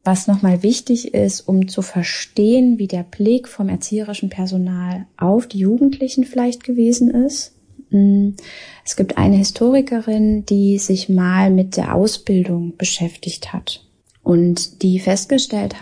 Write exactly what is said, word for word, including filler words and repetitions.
was nochmal wichtig ist, um zu verstehen, wie der Blick vom erzieherischen Personal auf die Jugendlichen vielleicht gewesen ist. Es gibt eine Historikerin, die sich mal mit der Ausbildung beschäftigt hat und die festgestellt